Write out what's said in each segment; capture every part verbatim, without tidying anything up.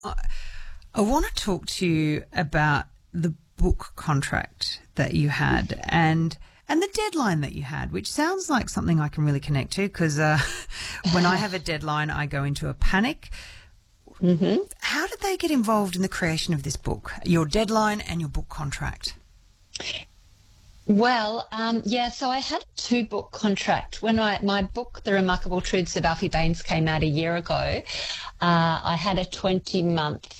I, I want to talk to you about the book contract that you had and and the deadline that you had, which sounds like something I can really connect to because uh, when I have a deadline, I go into a panic. Mm-hmm. How did they get involved in the creation of this book, your deadline and your book contract? Well, um, yeah, so I had a two-book contract. When I my book, The Remarkable Truths of Alfie Baines, came out a year ago, uh, I had a twenty-month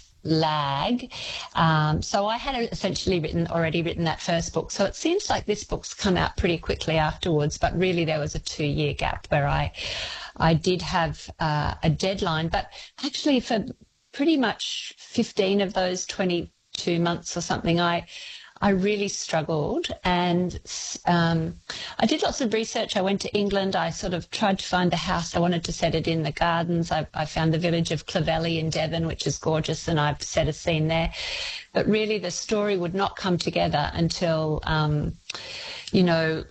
lag. Um, so I had essentially written, already written that first book. So it seems like this book's come out pretty quickly afterwards, but really there was a two-year gap where I, I did have uh, a deadline. But actually for pretty much fifteen of those twenty-two months or something, I I really struggled, and um, I did lots of research. I went to England. I sort of tried to find the house. I wanted to set it in the gardens. I, I found the village of Clovelly in Devon, which is gorgeous, and I've set a scene there. But really the story would not come together until, um, you know,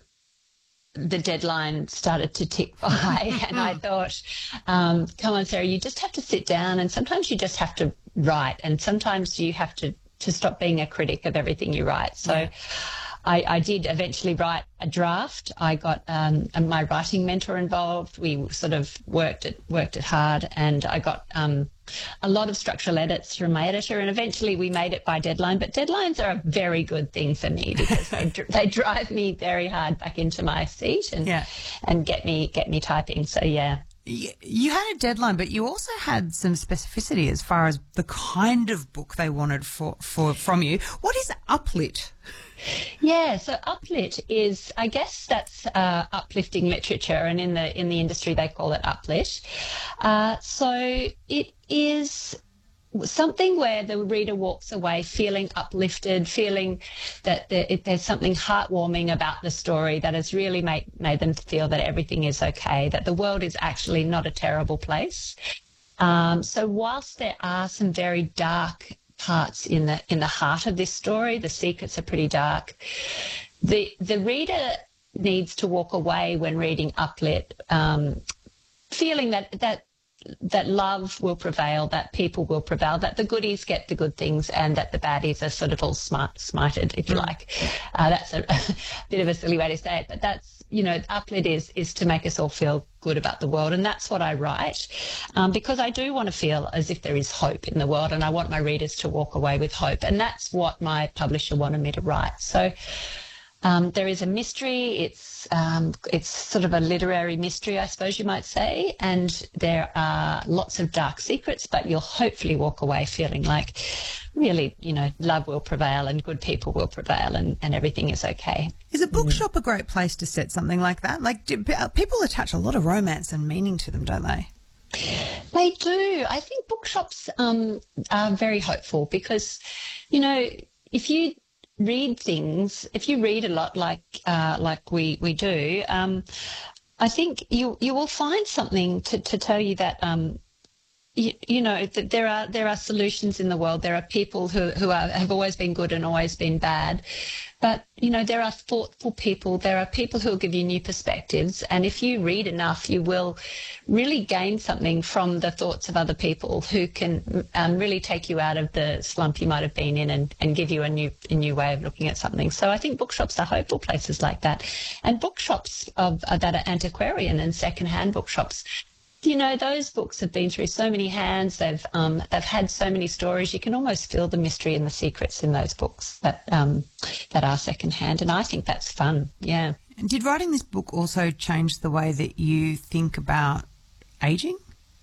the deadline started to tick by. And I thought, um, come on, Sarah, you just have to sit down, and sometimes you just have to write, and sometimes you have to to stop being a critic of everything you write. So yeah. I, I did eventually write a draft. I got um, my writing mentor involved. We sort of worked it, worked it hard, and I got um, a lot of structural edits from my editor, and eventually we made it by deadline. But deadlines are a very good thing for me because they, they drive me very hard back into my seat and yeah. and get me get me typing. So yeah. You had a deadline, but you also had some specificity as far as the kind of book they wanted for, for from you. What is Uplit? Yeah, so Uplit is, I guess that's uh, uplifting literature, and in the in the industry they call it Uplit. Uh, so it is something where the reader walks away feeling uplifted, feeling that there, it, there's something heartwarming about the story that has really made, made them feel that everything is okay, that the world is actually not a terrible place. Um, so whilst there are some very dark parts in the in the heart of this story, the secrets are pretty dark, the the reader needs to walk away when reading Uplit um, feeling that that that love will prevail, that people will prevail, that the goodies get the good things, and that the baddies are sort of all smart, smited, if you like. Uh, that's a, a bit of a silly way to say it, but that's, you know, Uplit is is to make us all feel good about the world, and that's what I write, um, because I do want to feel as if there is hope in the world, and I want my readers to walk away with hope, and that's what my publisher wanted me to write. So Um, there is a mystery. It's um, it's sort of a literary mystery, I suppose you might say, and there are lots of dark secrets, but you'll hopefully walk away feeling like really, you know, love will prevail and good people will prevail, and, and everything is okay. Is a bookshop a great place to set something like that? Like, do, people attach a lot of romance and meaning to them, don't they? They do. I think bookshops um, are very hopeful because, you know, if you read things, if you read a lot like uh, like we we do, um, I think you you will find something to, to tell you that um, you, you know that there are there are solutions in the world. There are people who who are, have always been good and always been bad, but you know there are thoughtful people. There are people who will give you new perspectives, and if you read enough, you will really gain something from the thoughts of other people who can um, really take you out of the slump you might have been in, and, and give you a new a new way of looking at something. So I think bookshops are hopeful places like that, and bookshops of uh, that are antiquarian and second-hand bookshops. You know, those books have been through so many hands. They've um, they've had so many stories. You can almost feel the mystery and the secrets in those books that um, that are secondhand, and I think that's fun. Yeah. Did writing this book also change the way that you think about aging?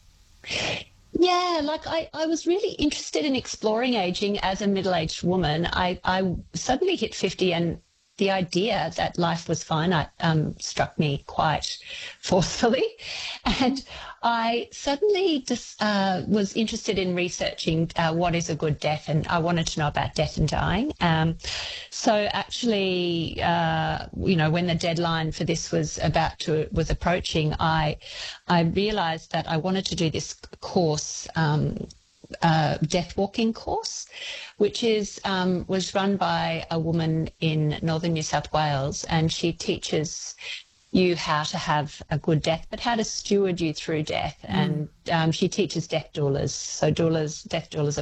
Yeah, like I, I was really interested in exploring aging as a middle-aged woman. I, I suddenly hit fifty, and the idea that life was finite um, struck me quite forcefully. And I suddenly just uh, was interested in researching uh, what is a good death, and I wanted to know about death and dying. Um, so actually, uh, you know, when the deadline for this was about to was approaching, I I realised that I wanted to do this course. Um, Uh, death walking course, which is um, was run by a woman in northern New South Wales, and she teaches you how to have a good death, but how to steward you through death. Mm. And um, she teaches death doulas. So doulas, death doulas are